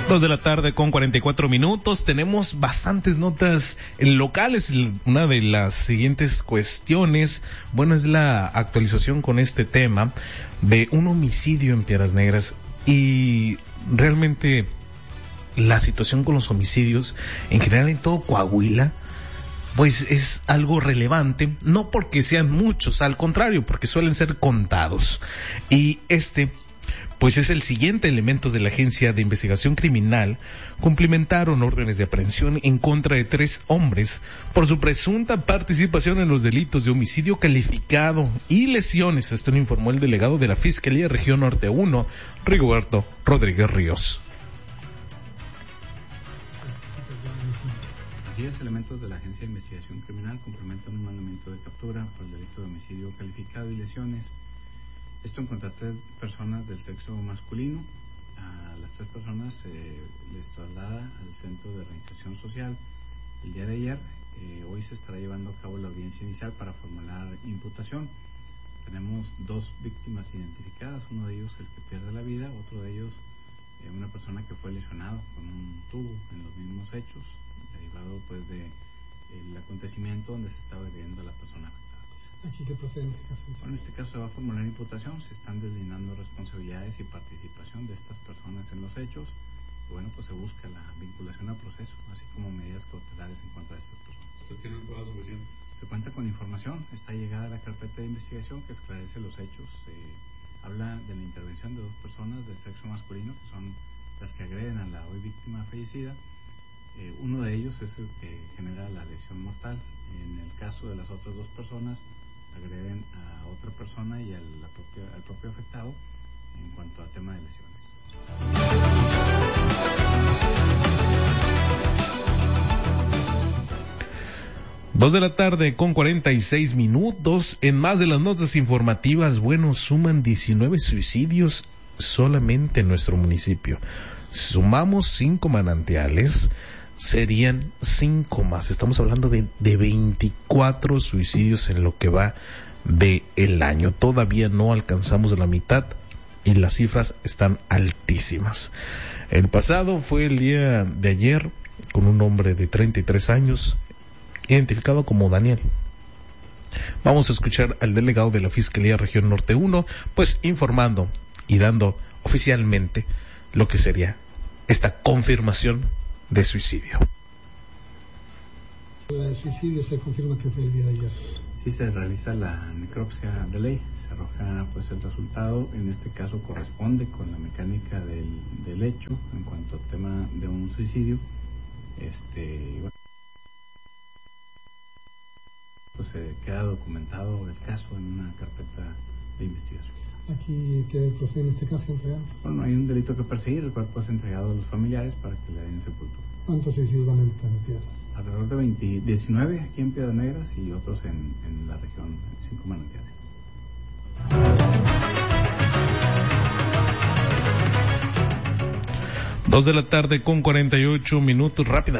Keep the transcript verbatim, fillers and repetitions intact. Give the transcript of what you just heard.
Dos de la tarde con cuarenta y cuatro minutos. Tenemos bastantes notas locales. Una de las siguientes cuestiones, bueno, es la actualización con este tema de un homicidio en Piedras Negras. Y realmente la situación con los homicidios en general en todo Coahuila, pues es algo relevante, no porque sean muchos, al contrario, porque suelen ser contados. Y este pues es el siguiente. Elementos de la Agencia de Investigación Criminal cumplimentaron órdenes de aprehensión en contra de tres hombres por su presunta participación en los delitos de homicidio calificado y lesiones. Esto lo informó el delegado de la Fiscalía Región Norte uno, Rigoberto Rodríguez Ríos. Así es, elementos de la Agencia de Investigación Criminal cumplimentan un mandamiento de captura por el delito de homicidio calificado y lesiones. Esto en contra de tres personas del sexo masculino. A las tres personas se eh, les traslada al Centro de Reinserción Social el día de ayer. Eh, hoy se estará llevando a cabo la audiencia inicial para formular imputación. Tenemos dos víctimas identificadas, uno de ellos el que pierde la vida, otro de ellos eh, una persona que fue lesionado con un tubo en los mismos hechos, derivado pues de el acontecimiento donde se estaba agrediendo a la persona afectada. ¿Aquí qué procede en este caso? Bueno, en este caso se va a formular imputación, se están deslindando responsabilidades y participación de estas personas en los hechos, y bueno, pues se busca la vinculación al proceso, así como medidas cautelares en contra de estas personas. ¿Se tienen pruebas suficientes? Se cuenta con información, está llegada la carpeta de investigación que esclarece los hechos, se habla de la intervención de dos personas del sexo masculino, que son las que agreden a la hoy víctima fallecida. Eh, uno de ellos es el que genera la lesión mortal. En el caso de las otras dos personas, agreden a otra persona y a la propia, al propio afectado en cuanto al tema de lesiones. Dos de la tarde con cuarenta y seis minutos. En más de las notas informativas, bueno, suman diecinueve suicidios solamente en nuestro municipio. Si sumamos cinco manantiales, serían cinco más. Estamos hablando de, de veinticuatro suicidios en lo que va de el año. Todavía no alcanzamos la mitad y las cifras están altísimas. El pasado fue el día de ayer con un hombre de treinta y tres años identificado como Daniel. Vamos a escuchar al delegado de la Fiscalía Región Norte uno, pues informando y dando oficialmente lo que sería esta confirmación de suicidio. El suicidio se confirma que fue el día de ayer. Sí, se realiza la necropsia de ley, se arroja pues el resultado, en este caso corresponde con la mecánica del, del hecho en cuanto al tema de un suicidio. Este, bueno, pues se queda documentado el caso en una carpeta de investigación. Aquí, ¿qué procede en este caso entregar? Bueno, hay un delito que perseguir, el cual pues entregado a los familiares para que le den sepultura. ¿Cuántos suicidios van a estar en Piedras? Alrededor de veinte, diecinueve aquí en Piedras Negras y otros en, en la región, en cinco manantiales. Dos de la tarde con cuarenta y ocho minutos, rápida.